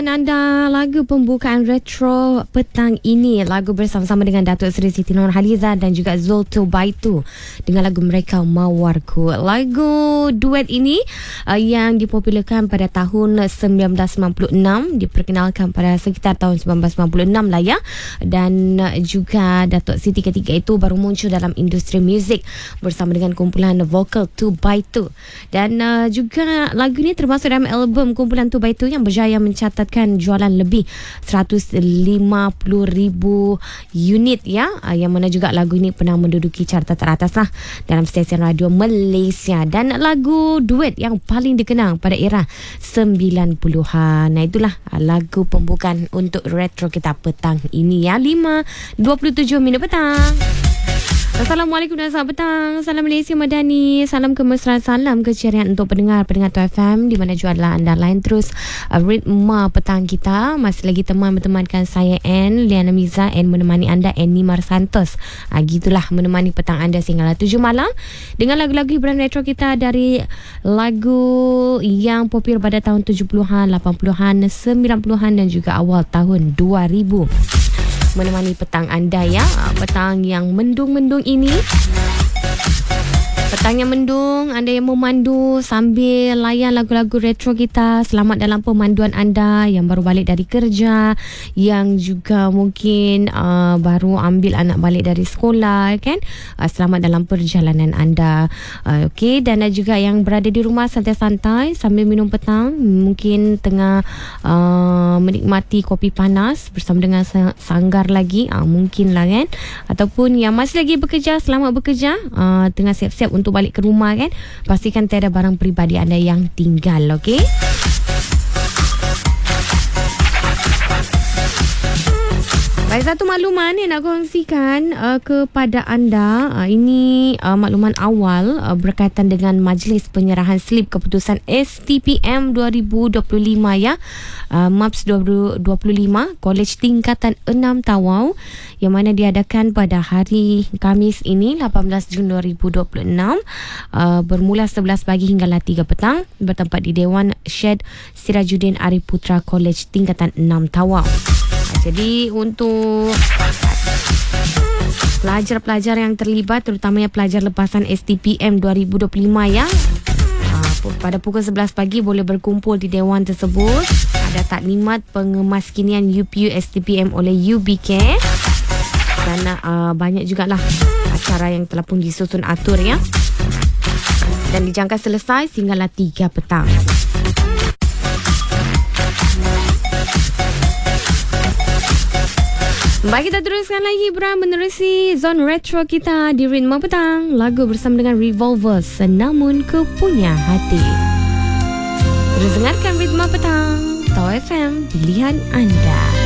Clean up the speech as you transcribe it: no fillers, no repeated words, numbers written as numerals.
pilihan anda lagu pembukaan retro petang ini. Lagu bersama-sama dengan Datuk Seri Siti Nurhaliza dan juga Zultu Baitu dengan lagu mereka Mawarku. Lagu duet ini yang dipopularkan pada tahun 1996, diperkenalkan pada sekitar tahun 1996 lah ya. Dan juga Datuk Siti ketika itu baru muncul dalam industri muzik bersama dengan kumpulan vokal 2x2. Dan juga lagu ini termasuk dalam album kumpulan 2x2 yang berjaya mencatatkan jualan lebih 150,000 unit ya, yang mana juga lagu ini pernah menduduki carta teratas lah dalam stesen radio Malaysia. Dan lagu duet yang paling dikenang pada era 90-an. Nah, itulah lagu pembukaan untuk retro kita petang ini ya. 5:27 petang. Assalamualaikum dan selamat petang. Salam Malaysia Madani. Salam kemesraan, salam keceriaan untuk pendengar-pendengar FM di mana juga adalah anda lain terus ritma petang kita. Masih lagi teman-temankan saya Ann Liana Miza and menemani anda Nimar Santos. Gitulah menemani petang anda sehingga 7 malam dengan lagu-lagu hiburan retro kita, dari lagu yang popular pada tahun 70-an, 80-an, 90-an dan juga awal tahun 2000. Menemani petang anda ya, petang yang mendung-mendung ini. Petang yang mendung, anda yang memandu sambil layan lagu-lagu retro kita. Selamat dalam pemanduan anda yang baru balik dari kerja, yang juga mungkin baru ambil anak balik dari sekolah kan. Selamat dalam perjalanan anda. Okey, dan juga yang berada di rumah santai-santai sambil minum petang, mungkin tengah menikmati kopi panas bersama dengan sanggar lagi, mungkin lah kan. Ataupun yang masih lagi bekerja, selamat bekerja, tengah siap-siap untuk balik ke rumah kan. Pastikan tiada barang peribadi anda yang tinggal. Okey, baik, satu makluman yang nak kongsikan kepada anda. Ini makluman awal berkaitan dengan majlis penyerahan slip keputusan STPM 2025 ya. MAPS 2025 Kolej Tingkatan 6 Tawau, yang mana diadakan pada hari Khamis ini 18 Jun 2026, bermula 11 pagi hinggalah 3 petang, bertempat di Dewan Syed Sirajuddin Arif Putra Kolej Tingkatan 6 Tawau. Jadi untuk pelajar-pelajar yang terlibat, terutamanya pelajar lepasan STPM 2025 ya, pada pukul 11 pagi boleh berkumpul di dewan tersebut. Ada taklimat pengemaskinian UPU STPM oleh UBK, dan banyak jugalah acara yang telah pun disusun atur ya, dan dijangka selesai sehinggalah 3 petang. Baik, kita teruskan lagi menerusi zon retro kita di Ritma Petang. Lagu bersama dengan Revolvers, Namun Ku Punya Hati. Terus dengarkan Ritma Petang, Tau FM, pilihan anda.